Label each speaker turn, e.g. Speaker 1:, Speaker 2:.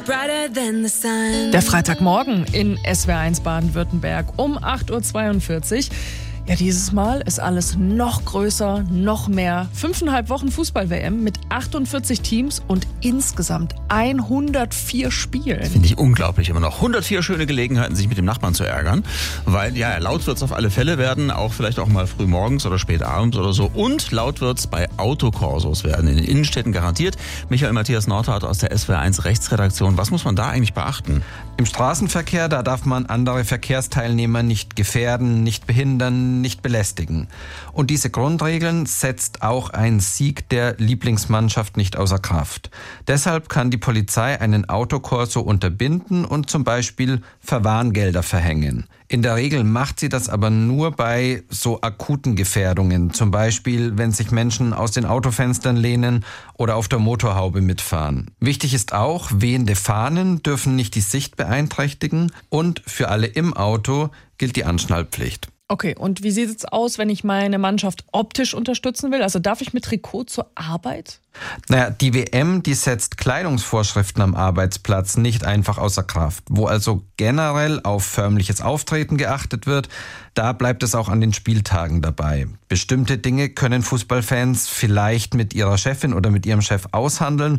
Speaker 1: Der Freitagmorgen in SWR1 Baden-Württemberg um 8.42 Uhr. Ja, dieses Mal ist alles noch größer, noch mehr. 5,5 Wochen Fußball-WM mit 48 Teams und insgesamt 104 Spielen.
Speaker 2: Das finde ich unglaublich immer noch. 104 schöne Gelegenheiten, sich mit dem Nachbarn zu ärgern. Weil, ja, laut wird es auf alle Fälle werden. Auch vielleicht auch mal früh morgens oder spät abends oder so. Und laut wird es bei Autokorsos werden. In den Innenstädten garantiert. Michael Matthias Nordhardt aus der SWR1 Rechtsredaktion. Was muss man da eigentlich beachten?
Speaker 3: Im Straßenverkehr, da darf man andere Verkehrsteilnehmer nicht gefährden, nicht behindern, nicht belästigen. Und diese Grundregeln setzt auch ein Sieg der Lieblingsmannschaft nicht außer Kraft. Deshalb kann die Polizei einen Autokorso unterbinden und zum Beispiel Verwarngelder verhängen. In der Regel macht sie das aber nur bei so akuten Gefährdungen, zum Beispiel wenn sich Menschen aus den Autofenstern lehnen oder auf der Motorhaube mitfahren. Wichtig ist auch, wehende Fahnen dürfen nicht die Sicht beeinträchtigen und für alle im Auto gilt die Anschnallpflicht.
Speaker 1: Okay, und wie sieht es aus, wenn ich meine Mannschaft optisch unterstützen will? Also darf ich mit Trikot zur Arbeit?
Speaker 3: Naja, die WM, die setzt Kleidungsvorschriften am Arbeitsplatz nicht einfach außer Kraft. Wo also generell auf förmliches Auftreten geachtet wird, da bleibt es auch an den Spieltagen dabei. Bestimmte Dinge können Fußballfans vielleicht mit ihrer Chefin oder mit ihrem Chef aushandeln.